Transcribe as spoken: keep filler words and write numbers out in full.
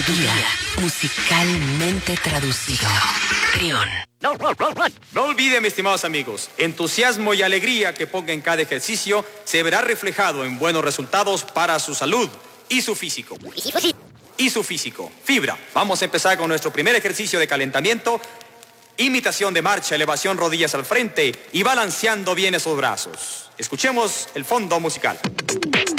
Día, musicalmente traducido. Trión. No, no, no, no. No olviden, mis estimados amigos, entusiasmo y alegría que ponga en cada ejercicio se verá reflejado en buenos resultados para su salud y su físico. Y su físico. Fibra. Vamos a empezar con nuestro primer ejercicio de calentamiento. Imitación de marcha, elevación rodillas al frente y balanceando bien esos brazos. Escuchemos el fondo musical.